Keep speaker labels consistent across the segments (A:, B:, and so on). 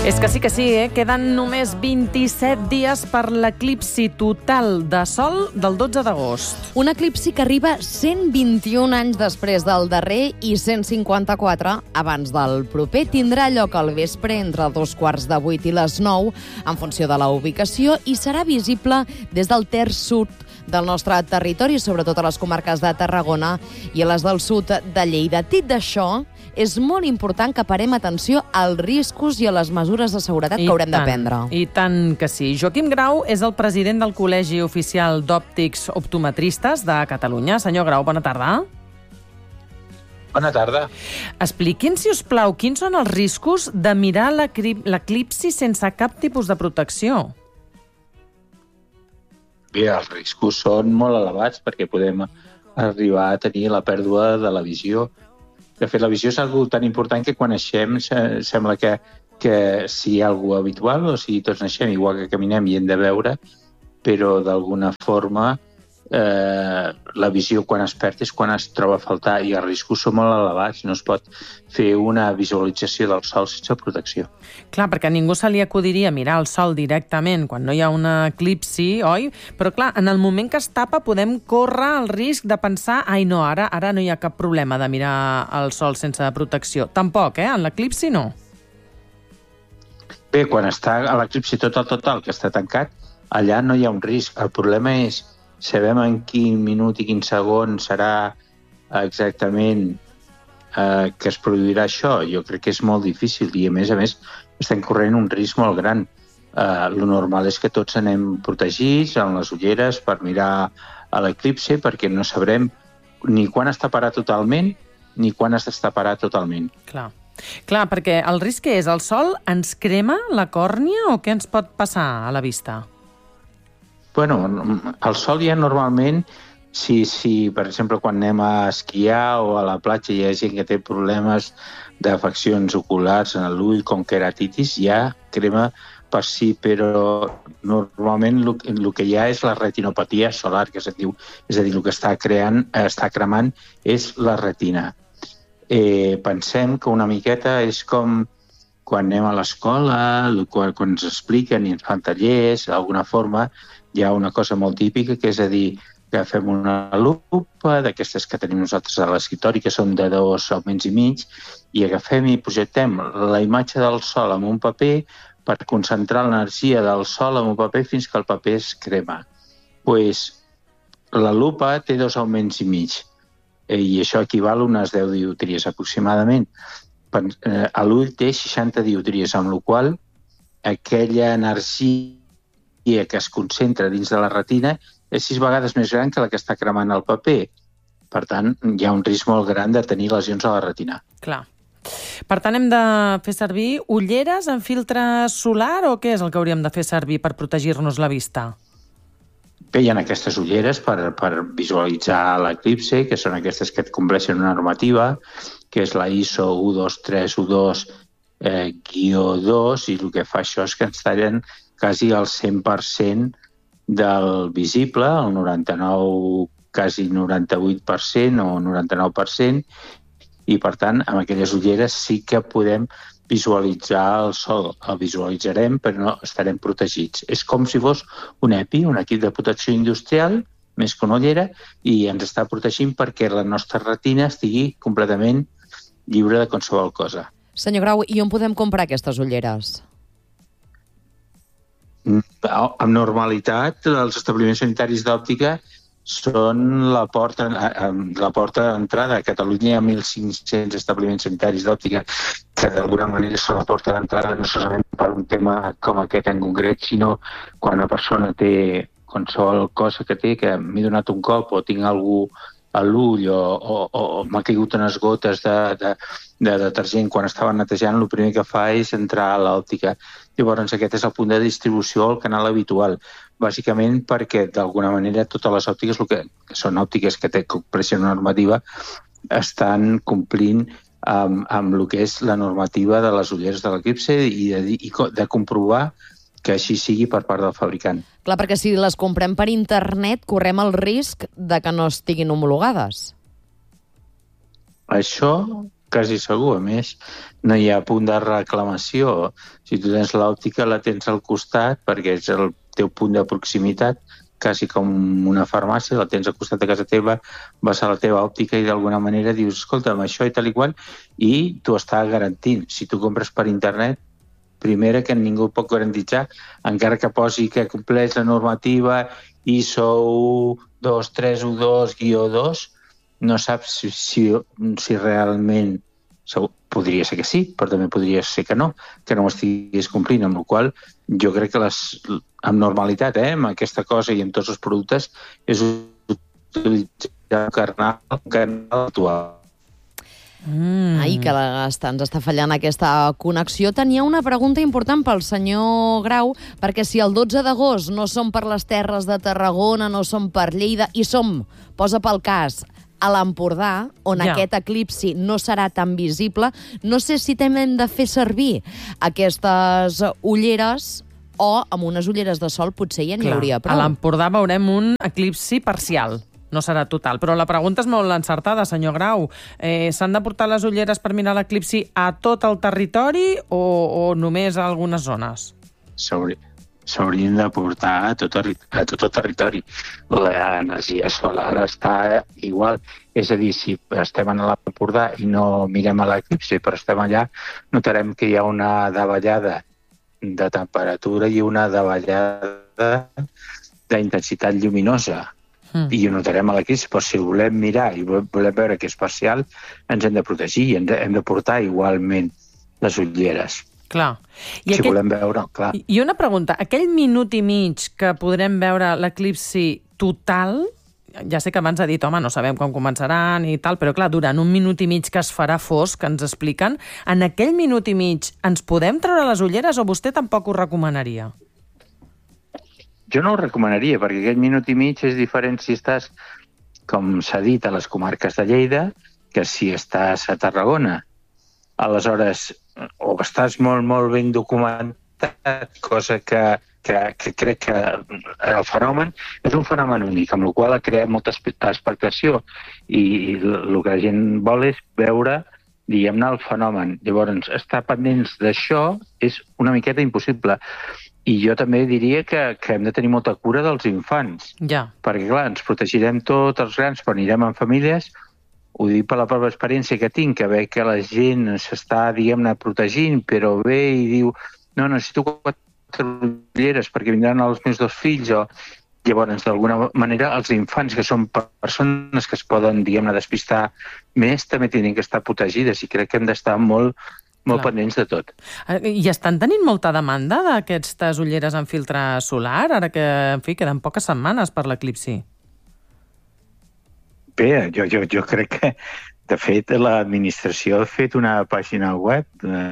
A: És que sí, queden només 27 dies per l'eclipsi total de Sol del 12 d'agost.
B: Un eclipsi que arriba 121 anys després del darrer i 154 abans del proper. Tindrà lloc al vespre entre 7:15 i les 9, en funció de la ubicació, i serà visible des del terç sud del nostre territori, sobretot a les comarques de Tarragona i a les del sud de Lleida. Dit d'això, és molt important que parem atenció als riscos i a les mesures de seguretat que haurem de prendre.
A: I tant que sí. Joaquim Grau és el president del Col·legi Oficial d'Òptics Optometristes de Catalunya. Senyor Grau, bona tarda.
C: Bona tarda.
A: Expliqui'ns, si us plau, quins són els riscos de mirar l'eclipsi sense cap tipus de protecció?
C: Bé, els riscos són molt elevats perquè podem arribar a tenir la pèrdua de la visió. De fet, la visió és una cosa tan important que quan naixem sembla que sigui una cosa habitual, o sigui, tots naixem igual que caminem i hem de veure, però d'alguna forma la visió quan es perd és quan es troba a faltar, i els riscos són molt elevats. No es pot fer una visualització del Sol sense protecció.
A: Clar, perquè a ningú se li acudiria mirar el Sol directament quan no hi ha un eclipsi, oi? Però clar, en el moment que es tapa podem córrer el risc de pensar ara no hi ha cap problema de mirar el Sol sense protecció. Tampoc, en l'eclipsi no.
C: Bé, quan està a l'eclipsi total que està tancat, allà no hi ha un risc. El problema és sabem en quin minut i quin segon serà exactament que es produirà això. Jo crec que és molt difícil i, a més, estem corrent un risc molt gran. Lo normal és que tots anem protegits amb les ulleres per mirar a l'eclipsi, perquè no sabrem ni quan es taparà totalment ni quan es destaparà totalment.
A: Clar, perquè el risc que és? El Sol ens crema la còrnia o què ens pot passar a la vista?
C: Bueno, el Sol ja normalment, si per exemple quan anem a esquiar o a la platja hi ha gent que té problemes d'afeccions oculars en l'ull com queratitis, ja crema per si, però normalment el que hi ha és la retinopatia solar, que es diu, és a dir, el que està cremant és la retina. Pensem que una miqueta és com quan anem a l'escola, quan ens expliquen i ens fan tallers, d'alguna forma, hi ha una cosa molt típica, que és a dir, que fem una lupa d'aquestes que tenim nosaltres a l'escriptori, que són de 2 augments i mig, i agafem i projectem la imatge del Sol en un paper per concentrar l'energia del Sol en un paper fins que el paper es crema. La lupa té 2 augments i mig, i això equival a unes 10 dioptries aproximadament. L'ull té 60 dioptries, amb la qual aquella energia que es concentra dins de la retina és 6 vegades més gran que la que està cremant el paper. Per tant, hi ha un risc molt gran de tenir lesions a la retina.
A: Clar. Per tant, hem de fer servir ulleres amb filtre solar o què és el que hauríem de fer servir per protegir-nos la vista?
C: Bé, hi ha aquestes ulleres per visualitzar l'eclipsi, que són aquestes que compleixen una normativa, que és la ISO 12312-2, i el que fa això és que ens tallen quasi el 100% del visible, el 99, quasi 98% o 99%, i per tant, amb aquelles ulleres sí que podem visualitzar el Sol. El visualitzarem, però no estarem protegits. És com si fos un EPI, un equip de protecció industrial, més que una ullera, i ens està protegint perquè la nostra retina estigui completament lliure de qualsevol cosa.
B: Senyor Grau, i on podem comprar aquestes ulleres?
C: Amb normalitat, els establiments sanitaris d'òptica són la porta d'entrada. A Catalunya hi ha 1.500 establiments sanitaris d'òptica que d'alguna manera són la porta d'entrada, no solament per un tema com aquest en concret, sinó quan una persona té qualsevol cosa que té, que m'he donat un cop o tinc algú a l'ull o m'ha caigut unes gotes de detergent quan estava netejant, el primer que fa és entrar a l'òptica. Llavors, aquest és el punt de distribució, el canal habitual, bàsicament perquè, d'alguna manera, totes les òptiques, que són òptiques que compleixen una normativa, estan complint amb el que és la normativa de les ulleres de l'eclipsi i de comprovar que així sigui per part del fabricant.
B: Clar, perquè si les comprem per internet correm el risc de que no estiguin homologades.
C: Això quasi segur. A més, no hi ha punt de reclamació. Si tu tens l'òptica, la tens al costat, perquè és el teu punt de proximitat, quasi com una farmàcia, la tens al costat de casa teva, vas a la teva òptica i d'alguna manera dius, escolta'm, això i tal i qual, i t'ho està garantint. Si tu compres per internet, primera, que ningú pot garantitzar, encara que posi que compleix la normativa ISO 2312-2, no saps si realment podria ser que sí, però també podria ser que no ho estigués complint, amb la qual jo crec que amb normalitat, amb aquesta cosa i amb tots els productes, és utilitzar un canal actual.
B: Ai, que ens està fallant aquesta connexió. Tenia una pregunta important pel senyor Grau, perquè si el 12 d'agost no som per les Terres de Tarragona, no som per Lleida, i som, posa pel cas, a l'Empordà, on aquest eclipsi no serà tan visible, no sé si hem de fer servir aquestes ulleres o amb unes ulleres de sol potser ja n'hi hauria prou.
A: A l'Empordà veurem un eclipsi parcial. No serà total, però la pregunta és molt encertada, senyor Grau. S'han de portar les ulleres per mirar l'eclipsi a tot el territori o només a algunes zones?
C: S'haurien de portar a tot el territori. L'energia solar està igual. És a dir, si estem a l'Empordà i no mirem a l'eclipsi, però estem allà, notarem que hi ha una davallada de temperatura i una davallada d'intensitat lluminosa. I ho notarem a l'eclipsi, però si volem mirar i volem veure que és parcial, ens hem de protegir i hem de portar igualment les ulleres.
A: Clar.
C: Si volem veure, clar.
A: I una pregunta, aquell minut i mig que podrem veure l'eclipsi total, ja sé que abans ha dit, home, no sabem quan començaran i tal, però clar, durant un minut i mig que es farà fosc, que ens expliquen, en aquell minut i mig ens podem treure les ulleres o vostè tampoc ho recomanaria?
C: Jo no ho recomanaria, perquè aquest minut i mig és diferent si estàs, com s'ha dit, a les comarques de Lleida, que si estàs a Tarragona. Aleshores, o estàs molt, molt ben documentat, cosa que crec que el fenomen és un fenomen únic, amb la qual ha creat molta expectació i el que la gent vol és veure, diguem-ne, el fenomen. Llavors, estar pendents d'això és una miqueta impossible. I jo també diria que hem de tenir molta cura dels infants. Perquè, clar, ens protegirem tots els grans, però anirem en famílies. Ho dic per la pròpia experiència que tinc, que veig que la gent s'està, diguem-ne, protegint, però ve i diu no, necessito 4 ulleres perquè vindran els meus 2 fills. Llavors, d'alguna manera, els infants, que són persones que es poden, diguem-ne, despistar més, també tenen que estar protegides i crec que hem d'estar molt pendents de tot.
A: I estan tenint molta demanda d'aquestes ulleres amb filtre solar, ara que, en fi, queden poques setmanes per l'eclipsi?
C: Bé, jo crec que, de fet, l'administració ha fet una pàgina web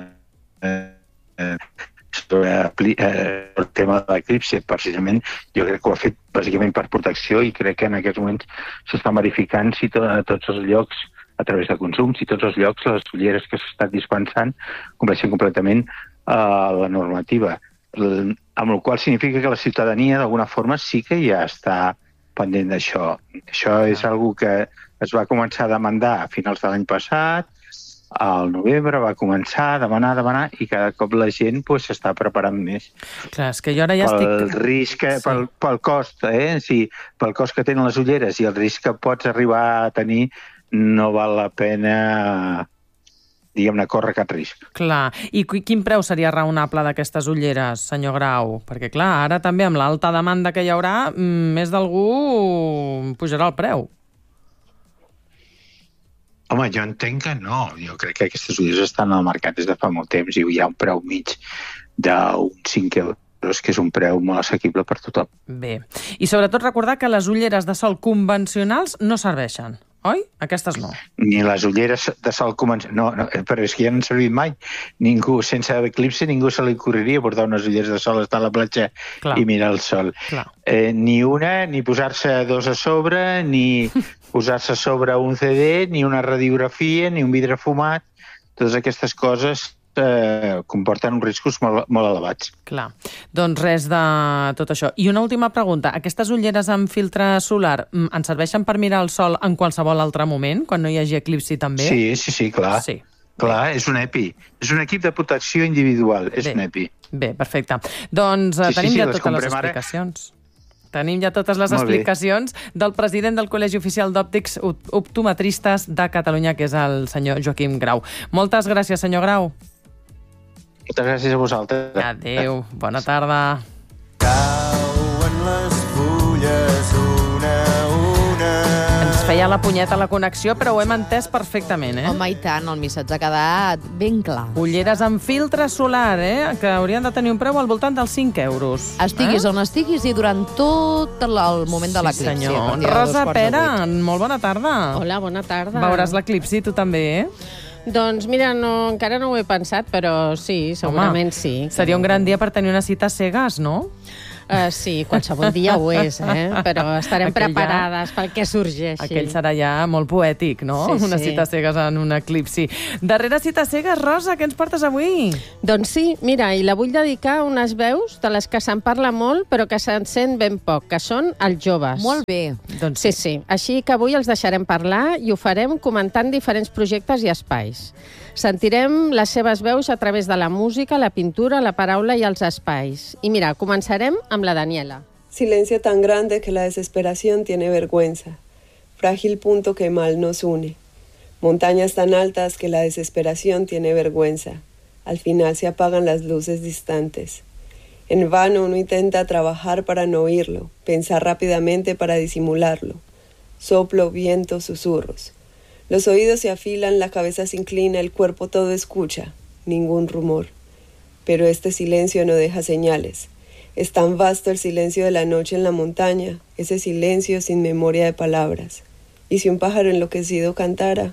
C: sobre el tema de l'eclipsi. Precisament, jo crec que ho ha fet bàsicament per protecció i crec que en aquests moments s'està verificant si a tots els llocs a través de consum, si tots els llocs les ulleres que s'estan dispensant compleixen completament la normativa. Amb la qual significa que la ciutadania, d'alguna forma, sí que ja està pendent d'això. Això és una cosa que es va començar a demandar a finals de l'any passat, al novembre va començar a demanar i cada cop la gent s'està preparant més.
A: Clar, és que jo ara ja estic...
C: Pel cost, pel cost que tenen les ulleres i el risc que pots arribar a tenir, no val la pena, diguem-ne, córrer cap risc.
A: Clar. I quin preu seria raonable d'aquestes ulleres, senyor Grau? Perquè, clar, ara també amb l'alta demanda que hi haurà, més d'algú pujarà el preu.
C: Home, jo entenc que no. Jo crec que aquestes ulleres estan al mercat des de fa molt temps i hi ha un preu mig d'uns 5 euros, que és un preu molt assequible per tothom.
A: Bé. I sobretot recordar que les ulleres de sol convencionals no serveixen, oi? Aquestes no.
C: Ni les ulleres de sol convencionals. No, però és que ja no han servit mai. Ningú, sense eclipsi, ningú se li correria portar unes ulleres de sol, estar a la platja i mirar el sol. Ni una, ni posar-se 2 a sobre, ni posar-se a sobre un CD, ni una radiografia, ni un vidre fumat. Totes aquestes coses comporten uns riscos molt, molt elevats.
A: Clar, doncs res de tot això. I una última pregunta. Aquestes ulleres amb filtre solar ens serveixen per mirar el sol en qualsevol altre moment, quan no hi hagi eclipsi també?
C: Sí, clar.
A: Sí.
C: Clar, és un EPI. És un equip de protecció individual, és un EPI.
A: Bé, perfecte. Doncs tenim ja totes les explicacions. Tenim ja totes les explicacions del president del Col·legi Oficial d'Òptics Optometristes de Catalunya, que és el senyor Joaquim Grau. Moltes gràcies, senyor Grau.
C: Moltes gràcies a vosaltres.
A: Adéu, bona tarda.
D: Cauen les fulles una a una.
A: Ens feia la punyeta la connexió, però ho hem entès perfectament, eh?
B: Home, i tant, el missatge ha quedat ben clar.
A: Ulleres amb filtre solar, que haurien de tenir un preu al voltant dels 5 euros.
B: Estiguis on estiguis i durant tot el moment de l'eclipsi.
A: Sí, senyor. Rosa Pera, molt bona tarda.
E: Hola, bona tarda.
A: Veuràs l'eclipsi, tu també,
E: Doncs mira, encara no ho he pensat, però sí, segurament sí.
A: Seria un gran dia per tenir una cita a cegues, no?
E: Sí, qualsevol dia ho és, però estarem preparades pel que sorgeixi.
A: Aquell serà ja molt poètic, no?
E: Sí,
A: una cita a cegues en un eclipsi. Darrere cita a cegues, Rosa, què ens portes avui?
E: Doncs sí, mira, i la vull dedicar a unes veus de les que se'n parla molt, però que se'n sent ben poc, que són els joves.
B: Molt bé.
A: Doncs
E: Sí. Així que avui els deixarem parlar i ho farem comentant diferents projectes i espais. Sentirem les seves veus a través de la música, la pintura, la paraula i els espais. I mira, començarem amb la Daniela.
F: Silencio tan grande que la desesperación tiene vergüenza. Frágil punto que mal nos une. Montañas tan altas que la desesperación tiene vergüenza. Al final se apagan las luces distantes. En vano uno intenta trabajar para no oírlo, pensar rápidamente para disimularlo. Soplo, viento, susurros. Los oídos se afilan, la cabeza se inclina, el cuerpo todo escucha, ningún rumor. Pero este silencio no deja señales. Es tan vasto el silencio de la noche en la montaña, ese silencio sin memoria de palabras. ¿Y si un pájaro enloquecido cantara?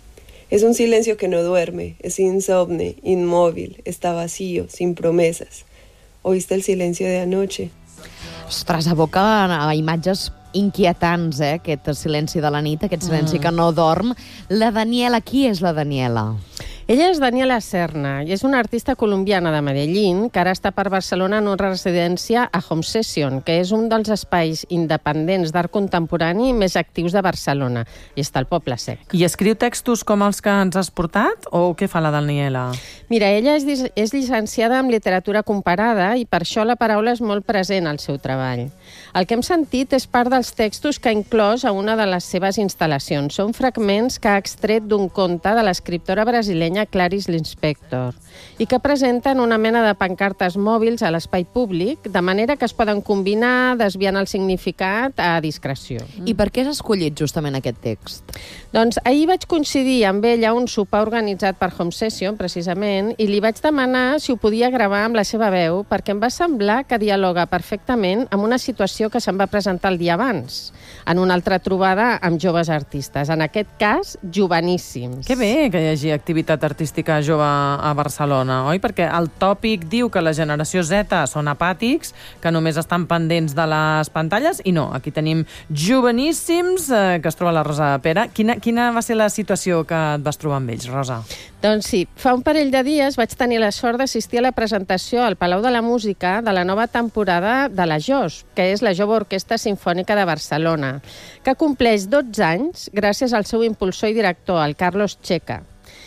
F: Es un silencio que no duerme, es insomne, inmóvil, está vacío, sin promesas. ¿Oíste el silencio de anoche?
B: Ostres, evoca a imatges inquietants, aquest silenci de la nit, aquest silenci que no dorm. La Daniela, qui és la Daniela?
E: Ella és Daniela Serna i és una artista colombiana de Medellín que ara està per Barcelona en una residència a Home Session, que és un dels espais independents d'art contemporani més actius de Barcelona, i està al Poble Sec.
A: I escriu textos com els que ens has portat, o què fa la Daniela?
E: Mira, ella és llicenciada en literatura comparada i per això la paraula és molt present al seu treball. El que hem sentit és part dels textos que ha inclòs a una de les seves instal·lacions. Són fragments que ha extret d'un conte de l'escriptora brasilenya Clarice Lispector i que presenten una mena de pancartes mòbils a l'espai públic, de manera que es poden combinar desviant el significat a discreció.
B: I per què has escollit justament aquest text?
E: Doncs ahir vaig coincidir amb ella a un sopar organitzat per Home Session, precisament, i li vaig demanar si ho podia gravar amb la seva veu, perquè em va semblar que dialoga perfectament amb una situació que se'm va presentar el dia abans, en una altra trobada amb joves artistes, en aquest cas, joveníssims.
A: Que bé que hi hagi activitat artística jove a Barcelona, oi? Perquè el tòpic diu que la generació Z són apàtics, que només estan pendents de les pantalles, i no, aquí tenim joveníssims, que es troba la Rosa Pera. Quina va ser la situació que et vas trobar amb ells, Rosa?
E: Doncs sí, fa un parell de dies vaig tenir la sort d'assistir a la presentació al Palau de la Música de la nova temporada de la JOS, que és la Jove Orquestra Simfònica de Barcelona, que compleix 12 anys gràcies al seu impulsor i director, el Carlos Checa.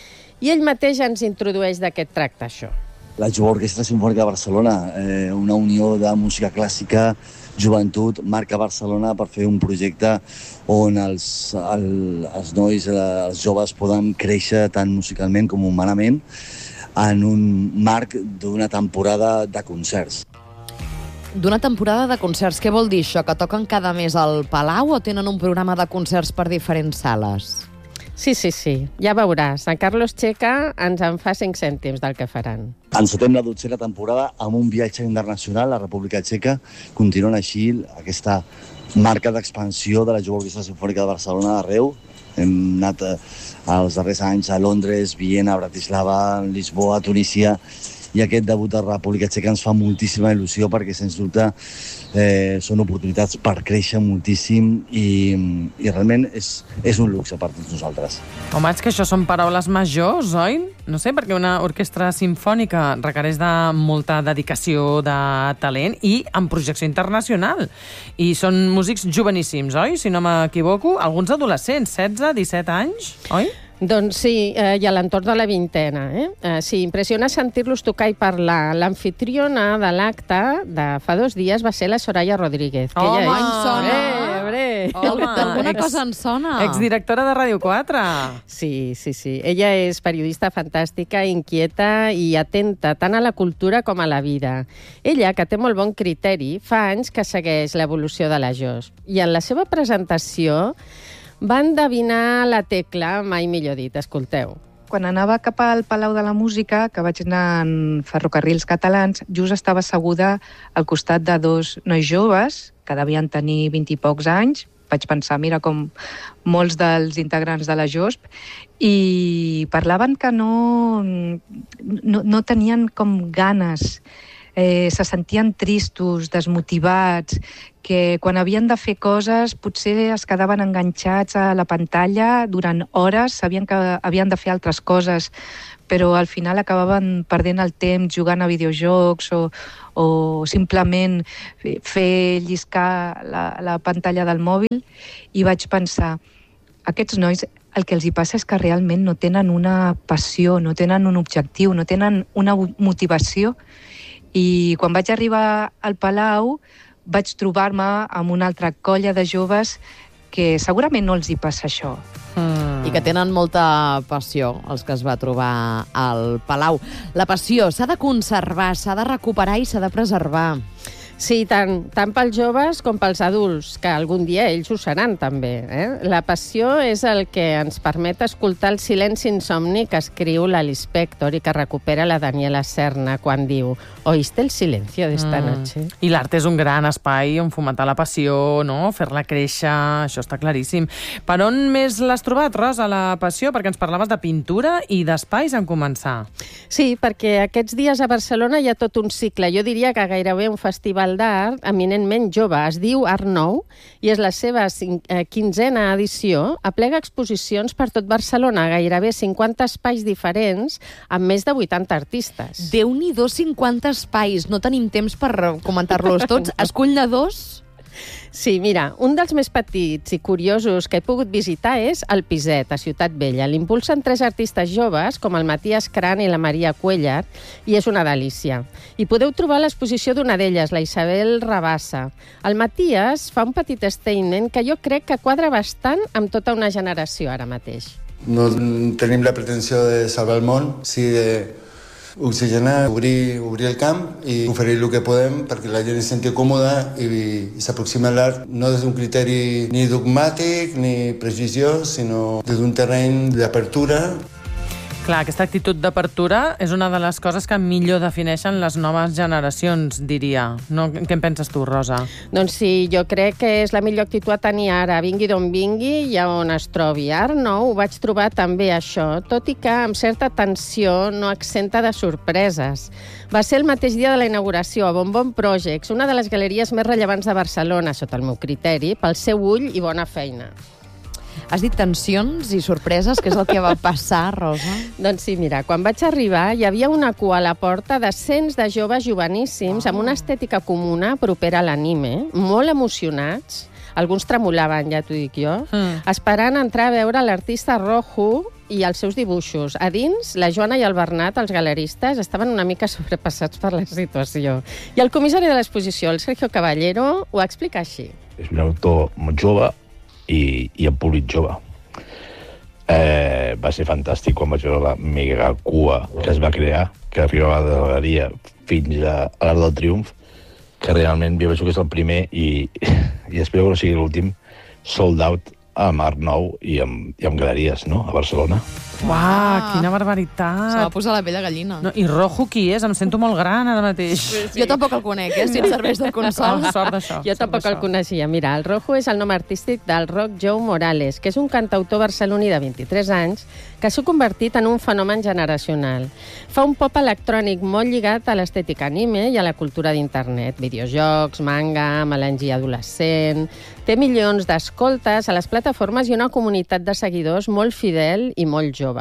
E: I ell mateix ens introdueix d'aquest tracte, això.
G: La Jove Orquestra Simfònica de Barcelona, una unió de música clàssica, joventut, marca Barcelona per fer un projecte on els nois, els joves poden créixer tant musicalment com humanament en un marc d'una temporada de concerts.
B: D'una temporada de concerts, què vol dir això? Que toquen cada mes al Palau o tenen un programa de concerts per diferents sales?
E: Sí, ja veuràs. En Carlos Checa ens en fa 5 cèntims del que faran.
G: Encetem la 12a temporada amb un viatge internacional a la República Txeca, continuant així aquesta marca d'expansió de la Jove Orquestra Simfònica de Barcelona arreu. Hem anat els darrers anys a Londres, Viena, Bratislava, Lisboa, Tunísia, i aquest debut de República Txeca ens fa moltíssima il·lusió perquè, sens dubte, són oportunitats per créixer moltíssim i realment és un luxe per tots nosaltres.
A: Home, és que això són paraules majors, oi? No sé, perquè una orquestra simfònica requereix de molta dedicació, de talent i amb projecció internacional. I són músics joveníssims, oi? Si no m'equivoco, alguns adolescents, 16, 17 anys, oi?
E: Doncs sí, i a l'entorn de la vintena. Sí, impressiona sentir-los tocar i parlar. L'amfitriona de l'acte de fa 2 dies va ser la Soraya Rodríguez. Que
B: Home,
E: ella
B: em sona!
E: Alguna
B: cosa em sona.
A: Exdirectora de Ràdio 4.
E: Sí. Ella és periodista fantàstica, inquieta i atenta tant a la cultura com a la vida. Ella, que té molt bon criteri, fa anys que segueix l'evolució de la JOS. I en la seva presentació va endevinar la tecla, mai millor dit. Escolteu.
H: Quan anava cap al Palau de la Música, que vaig anar en ferrocarrils catalans, just estava asseguda al costat de 2 nois joves, que devien tenir 20 i pocs anys. Vaig pensar, mira, com molts dels integrants de la JOSP, i parlaven que no tenien com ganes, se sentien tristos, desmotivats, que quan havien de fer coses potser es quedaven enganxats a la pantalla durant hores, sabien que havien de fer altres coses, però al final acabaven perdent el temps jugant a videojocs o simplement fer lliscar la pantalla del mòbil, i vaig pensar, aquests nois el que els hi passa és que realment no tenen una passió, no tenen un objectiu, no tenen una motivació. I quan vaig arribar al Palau vaig trobar-me amb una altra colla de joves que segurament no els hi passa això.
B: I que tenen molta passió, els que es va trobar al Palau. La passió s'ha de conservar, s'ha de recuperar i s'ha de preservar.
E: Sí, tant pels joves com pels adults, que algun dia ells ho seran també. La passió és el que ens permet escoltar el silenci insomni que escriu l'Alispector i que recupera la Daniela Serna quan diu «Oíste el silencio d'esta noche?»
A: I l'art és un gran espai on fomentar la passió, no? Fer-la créixer, això està claríssim. Per on més l'has trobat, Rosa, la passió? Perquè ens parlaves de pintura i d'espais en començar.
E: Sí, perquè aquests dies a Barcelona hi ha tot un cicle. Jo diria que gairebé un festival d'art eminentment jove. Es diu Art Nou i és la seva 15a edició. Aplega exposicions per tot Barcelona, gairebé 50 espais diferents amb més de 80 artistes.
B: Déu-n'hi-do, 50 espais. No tenim temps per comentar-los tots. Escull-ne 2.
E: Sí, mira, un dels més petits i curiosos que he pogut visitar és el Piset, a Ciutat Vella. L'impulsen 3 artistes joves, com el Matías Cran i la Maria Cuellar, i és una delícia. I podeu trobar l'exposició d'una d'elles, la Isabel Rabassa. El Matías fa un petit statement que jo crec que quadra bastant amb tota una generació ara mateix.
I: No tenim la pretensió de salvar el món, sí de oxigenar, obrir el camp i oferir el que podem perquè la gent es senti còmoda i s'aproxima a l'art no des d'un criteri ni dogmàtic ni preciós, sinó des d'un terreny d'apertura.
A: Clar, aquesta actitud d'apertura és una de les coses que millor defineixen les noves generacions, diria. No, què en penses tu, Rosa?
E: Doncs sí, jo crec que és la millor actitud a tenir ara, vingui d'on vingui i on es trobi. Art Nou ho vaig trobar també això, tot i que amb certa tensió no exenta de sorpreses. Va ser el mateix dia de la inauguració a Bonbon Projects, una de les galeries més rellevants de Barcelona, sota el meu criteri, pel seu ull i bona feina.
B: Has dit tensions i sorpreses, què és el que va passar, Rosa?
E: Doncs sí, mira, quan vaig arribar hi havia una cua a la porta de cents de joves joveníssims amb una estètica comuna propera a l'anime, molt emocionats, alguns tremolaven, ja t'ho dic jo, esperant entrar a veure l'artista Rojo i els seus dibuixos. A dins, la Joana i el Bernat, els galeristes, estaven una mica sobrepassats per la situació. I el comissari de l'exposició, el Sergio Caballero, ho explica així.
J: És un autor molt jove, i en públic jove. Va ser fantàstic quan vaig veure la mega cua que es va crear, que arribava de la galeria fins a l'Arc del Triomf, que realment jo penso que és el primer i espero que no sigui l'últim sold out amb Art Nou i amb galeries, no?, a Barcelona.
A: Uah, quina barbaritat.
B: Se va posar la pell de gallina.
A: No, I Rojo qui és? Em sento molt gran ara mateix.
B: Jo tampoc el conec, si ens serveix de consol.
A: Sort d'això.
E: Jo tampoc el coneixia. Mira, el Rojo és el nom artístic del Roc Joe Morales, que és un cantautor barceloní de 23 anys que s'ha convertit en un fenomen generacional. Fa un pop electrònic molt lligat a l'estètica anime i a la cultura d'internet. Videojocs, manga, melangia adolescent... Té milions d'escoltes a les plataformes i una comunitat de seguidors molt fidel i molt jove.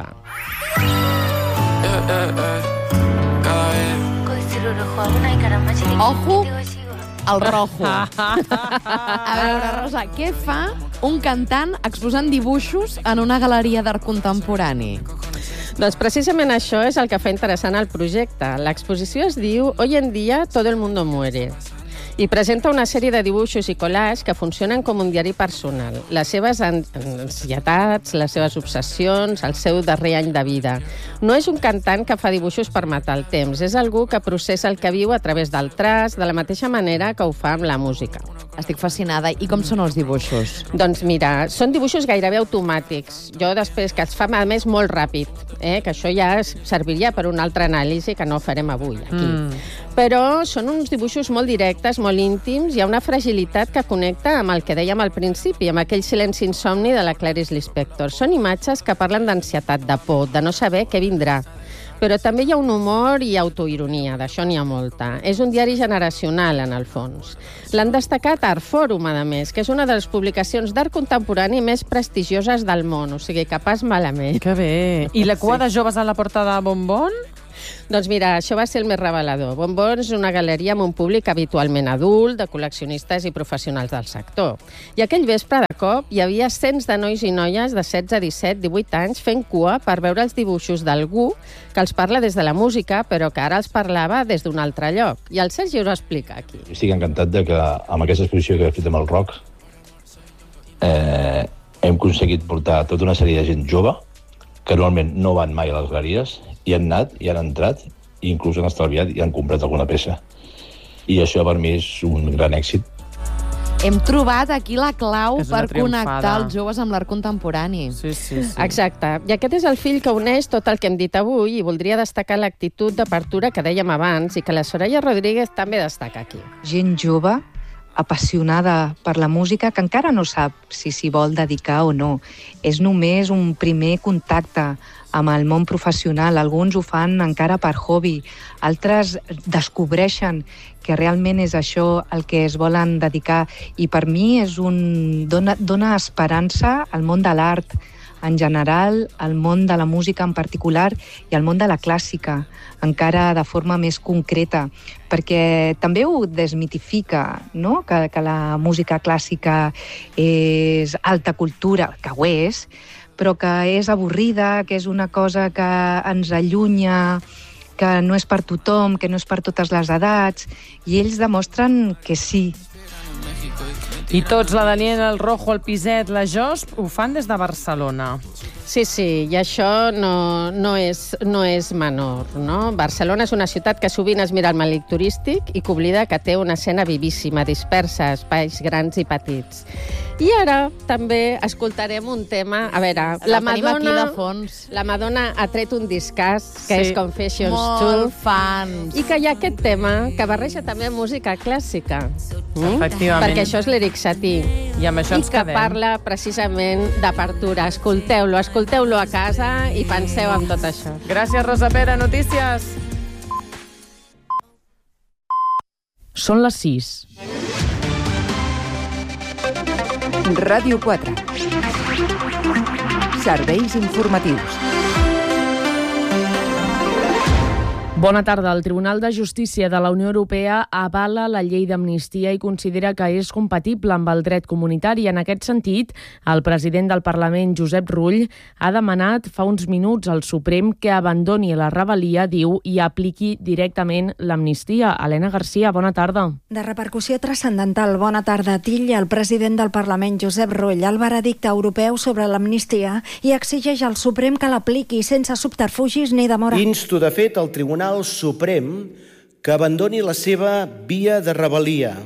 B: Ojo, el Rojo. A veure, Rosa, què fa un cantant exposant dibuixos en una galeria d'art contemporani?
E: Doncs precisament això és el que fa interessant el projecte. L'exposició es diu Hoy en día todo el mundo muere. I presenta una sèrie de dibuixos i collages que funcionen com un diari personal. Les seves ansietats, les seves obsessions, el seu darrer any de vida. No és un cantant que fa dibuixos per matar el temps, és algú que processa el que viu a través del traç, de la mateixa manera que ho fa amb la música.
B: Estic fascinada. I com són els dibuixos?
E: Doncs mira, són dibuixos gairebé automàtics. Jo després, que els fa a més molt ràpid, que això ja serviria per una altra anàlisi que no farem avui aquí. Però són uns dibuixos molt directes, molt íntims, hi ha una fragilitat que connecta amb el que dèiem al principi, amb aquell silenci insomni de la Clarice Lispector. Són imatges que parlen d'ansietat, de por, de no saber què vindrà. Però també hi ha un humor i autoironia, d'això n'hi ha molta. És un diari generacional, en el fons. L'han destacat Art Forum, a més, que és una de les publicacions d'art contemporani més prestigioses del món, o sigui que pas malament.
A: Que bé. I la cua de joves a la portada de Bombón?
E: Doncs mira, això va ser el més revelador. Bombón és una galeria amb un públic habitualment adult, de col·leccionistes i professionals del sector. I aquell vespre, de cop, hi havia cents de nois i noies de 16, 17, 18 anys fent cua per veure els dibuixos d'algú que els parla des de la música, però que ara els parlava des d'un altre lloc. I el Sergi ho explica aquí.
J: Estic encantat de que amb aquesta exposició que he fet amb el rock hem aconseguit portar tota una sèrie de gent jove que normalment no van mai a les galeries i han anat, i han entrat, i inclús han estalviat i han comprat alguna peça. I això per mi és un gran èxit.
B: Hem trobat aquí la clau
A: És una
B: per connectar
A: triomfada.
B: els joves amb l'art contemporani.
A: Sí.
E: Exacte. I aquest és el fil que uneix tot el que hem dit avui i voldria destacar l'actitud d'apertura que dèiem abans i que la Soraya Rodríguez també destaca aquí.
H: Gent jove, apassionada per la música, que encara no sap si s'hi vol dedicar o no. És només un primer contacte amb el món professional. Alguns ho fan encara per hobby, altres descobreixen que realment és això el que es volen dedicar. I per mi és dona esperança al món de l'art en general, al món de la música en particular i al món de la clàssica, encara de forma més concreta, perquè també ho desmitifica, no? Que la música clàssica és alta cultura, que ho és, però que és avorrida, que és una cosa que ens allunya, que no és per tothom, que no és per totes les edats, i ells demostren que sí.
A: I tots, la Daniela, el Rojo, el Piset, la Jos, ho fan des de Barcelona.
E: Sí, i això no és menor, no? Barcelona és una ciutat que sovint es mira al melic turístic i que oblida que té una escena vivíssima, dispersa, espais grans i petits. I ara també escoltarem un tema... A veure, la Madonna ha tret un discàs que és Confessions 2.
B: Molt fans.
E: I que hi ha aquest tema que barreja també música clàssica.
A: Efectivament.
E: Perquè això és l'Eric Satie.
A: I amb això ens
E: que
A: quedem.
E: parla precisament d'apertura. Escolteu-lo a casa i penseu en tot això.
A: Gràcies, Rosa Pera. Notícies.
K: Són les 6.
L: Ràdio 4. Serveis informatius.
K: Bona tarda. El Tribunal de Justícia de la Unió Europea avala la llei d'amnistia i considera que és compatible amb el dret comunitari. En aquest sentit, el president del Parlament, Josep Rull, ha demanat fa uns minuts al Suprem que abandoni la rebel·lia, diu, i apliqui directament l'amnistia. Helena Garcia, bona tarda.
M: De repercussió transcendental. Bona tarda. Titlla el president del Parlament, Josep Rull, el veredicte europeu sobre l'amnistia i exigeix al Suprem que l'apliqui sense subterfugis ni demora.
N: Insto, de fet, al Tribunal Suprem que abandoni la seva via de rebel·lia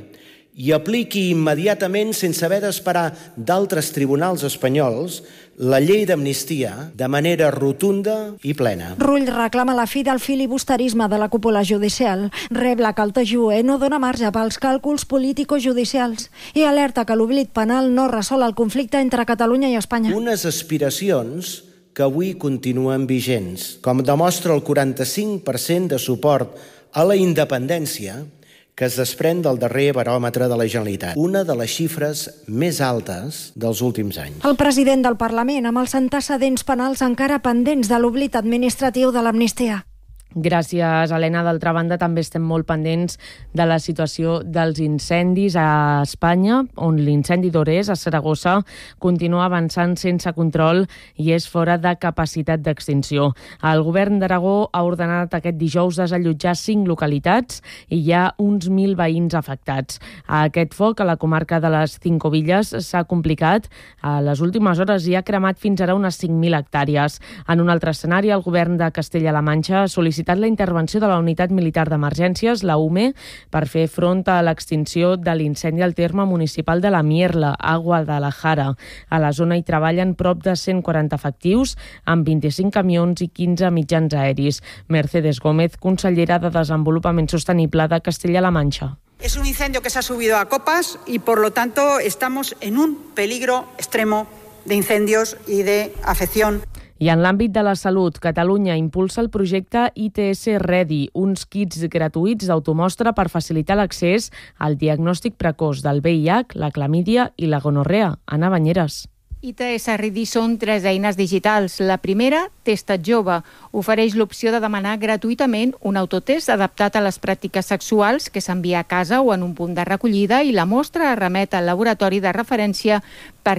N: i apliqui immediatament, sense haver d'esperar d'altres tribunals espanyols, la llei d'amnistia de manera rotunda i plena.
M: Rull reclama la fi del filibusterisme de la cúpula judicial. Rebla que el TJUE no dona marge pels càlculs político-judicials i alerta que l'oblit penal no resol el conflicte entre Catalunya i Espanya.
N: Unes aspiracions que avui continuen vigents, com demostra el 45% de suport a la independència que es desprèn del darrer baròmetre de la Generalitat, una de les xifres més altes dels últims anys.
M: El president del Parlament, amb els antecedents penals encara pendents de l'oblit administratiu de l'amnistia.
K: Gràcies, Helena. D'altra banda, també estem molt pendents de la situació dels incendis a Espanya, on l'incendi d'Ores, a Saragossa, continua avançant sense control i és fora de capacitat d'extinció. El govern d'Aragó ha ordenat aquest dijous desallotjar 5 localitats i hi ha uns 1.000 veïns afectats. Aquest foc a la comarca de les Cinco Villas s'ha complicat. A les últimes hores hi ha cremat fins ara unes 5.000 hectàrees. En un altre escenari, el govern de Castella-La Manxa ha sol·licitat la intervenció de la Unitat Militar d'Emergències, la UME, per fer front a l'extinció de l'incendi al terme municipal de la Mierla, a Guadalajara. A la zona hi treballen prop de 140 efectius, amb 25 camions i 15 mitjans aeris. Mercedes Gómez, consellera de Desenvolupament Sostenible de Castella-La Manxa.
O: Es un incendio que se ha subido a copas y, por lo tanto, estamos en un peligro extremo de incendios y de afección.
K: I en l'àmbit de la salut, Catalunya impulsa el projecte ITS Ready, uns kits gratuïts d'automostra per facilitar l'accés al diagnòstic precoç del VIH, la clamídia i la gonorrea. Anna Banyeres.
P: ITS Ready són 3 eines digitals. La primera, Testa't Jove, ofereix l'opció de demanar gratuïtament un autotest adaptat a les pràctiques sexuals que s'envia a casa o en un punt de recollida i la mostra es remet al laboratori de referència per